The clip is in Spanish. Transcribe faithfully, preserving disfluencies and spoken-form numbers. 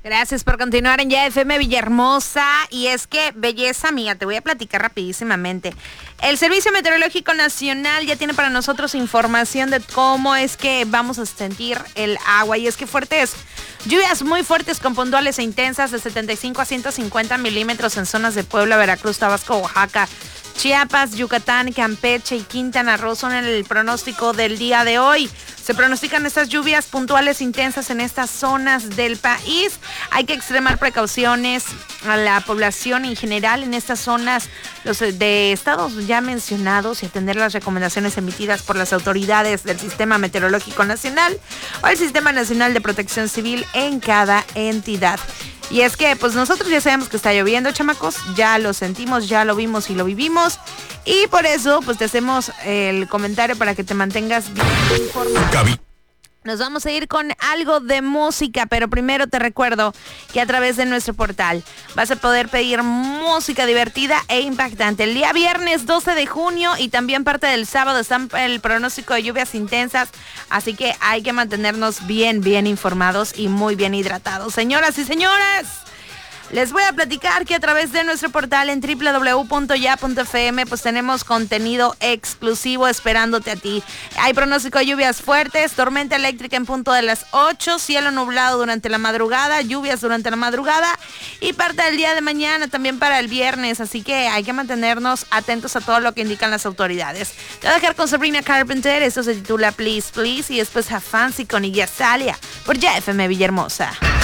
Gracias por continuar en Ya F M Villahermosa. Y es que, belleza mía, te voy a platicar rapidísimamente. El Servicio Meteorológico Nacional ya tiene para nosotros información de cómo es que vamos a sentir el agua. Y es que fuertes, lluvias muy fuertes con puntuales e intensas de setenta y cinco a ciento cincuenta milímetros en zonas de Puebla, Veracruz, Tabasco, Oaxaca, Chiapas, Yucatán, Campeche y Quintana Roo son el pronóstico del día de hoy. Se pronostican estas lluvias puntuales intensas en estas zonas del país. Hay que extremar precauciones a la población en general en estas zonas los de estados ya mencionados y atender las recomendaciones emitidas por las autoridades del Sistema Meteorológico Nacional o el Sistema Nacional de Protección Civil en cada entidad. Y es que pues nosotros ya sabemos que está lloviendo, chamacos, ya lo sentimos, ya lo vimos y lo vivimos. Y por eso pues te hacemos el comentario para que te mantengas bien informado. Nos vamos a ir con algo de música, pero primero te recuerdo que a través de nuestro portal vas a poder pedir música divertida e impactante. El día viernes doce de junio y también parte del sábado están el pronóstico de lluvias intensas, así que hay que mantenernos bien, bien informados y muy bien hidratados. Señoras y señores, les voy a platicar que a través de nuestro portal en doble u doble u doble u punto ya punto f m pues tenemos contenido exclusivo esperándote a ti. Hay pronóstico de lluvias fuertes, tormenta eléctrica en punto de las ocho, cielo nublado durante la madrugada, lluvias durante la madrugada y parte del día de mañana también para el viernes, así que hay que mantenernos atentos a todo lo que indican las autoridades. Te voy a dejar con Sabrina Carpenter, esto se titula Please Please y después a Fancy con Iggy Azalea por Ya F M Villahermosa.